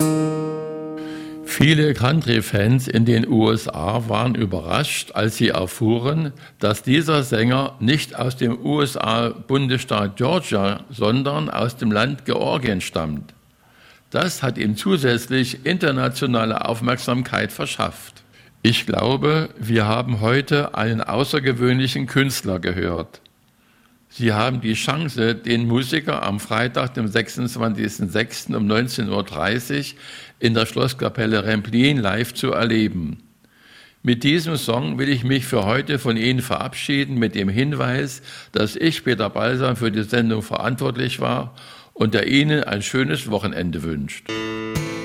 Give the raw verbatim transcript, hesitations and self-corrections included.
Viele Country-Fans in den U S A waren überrascht, als sie erfuhren, dass dieser Sänger nicht aus dem U S A-Bundesstaat Georgia, sondern aus dem Land Georgien stammt. Das hat ihm zusätzlich internationale Aufmerksamkeit verschafft. Ich glaube, wir haben heute einen außergewöhnlichen Künstler gehört. Sie haben die Chance, den Musiker am Freitag, dem sechsundzwanzigsten sechsten um neunzehn Uhr dreißig in der Schlosskapelle Remplin live zu erleben. Mit diesem Song will ich mich für heute von Ihnen verabschieden mit dem Hinweis, dass ich, Peter Balsam, für die Sendung verantwortlich war und der Ihnen ein schönes Wochenende wünscht.